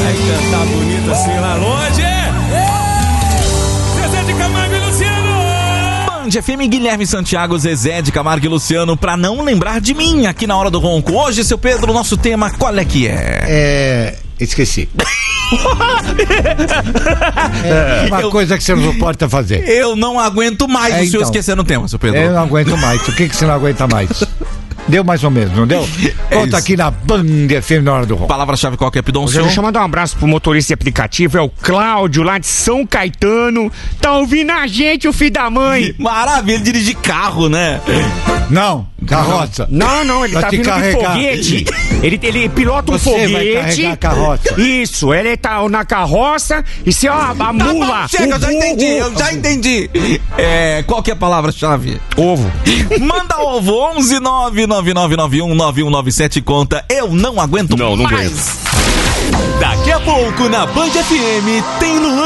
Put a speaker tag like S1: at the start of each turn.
S1: Vai cantar bonito assim lá longe. Zezé de Camargo e Luciano.
S2: Band FM, Guilherme Santiago, Zezé de Camargo e Luciano, pra não lembrar de mim aqui na Hora do Ronco. Hoje, seu Pedro, nosso tema, qual é que é?
S3: Esqueci. Uma coisa que você não suporta fazer.
S2: Eu não aguento mais o senhor esquecendo o tema, seu Pedro.
S3: Eu não aguento mais. O que você não aguenta mais? Deu mais ou menos, não deu? Conta aqui na Band FM na Hora do Ronco.
S2: Palavra-chave qual que é, Pidon?
S4: Deixa eu mandar um abraço pro motorista de aplicativo, é o Cláudio, lá de São Caetano. Tá ouvindo a gente, o filho da mãe.
S2: Maravilha, ele dirige carro, né?
S3: Não, carroça.
S4: Não, ele tá vindo de foguete. Ele pilota um foguete.
S3: Vai carregar a carroça.
S4: Isso, ele tá na carroça e se a mula.
S2: Chega, eu já entendi. Qual que é a palavra-chave?
S4: Ovo.
S2: Manda ovo, 11 99991 9197, conta Eu Não Aguento Mais.
S1: Daqui a pouco na Band FM tem Luan